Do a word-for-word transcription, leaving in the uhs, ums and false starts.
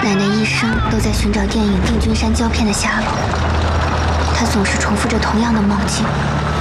奶奶一生都在寻找电影《定军山胶片》的下落，她总是重复着同样的梦境。